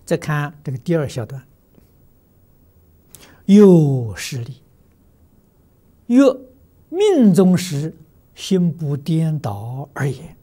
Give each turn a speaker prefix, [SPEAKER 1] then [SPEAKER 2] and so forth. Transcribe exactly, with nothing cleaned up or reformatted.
[SPEAKER 1] 再看这个第二小段，有实力。曰：命中时心不颠倒而言。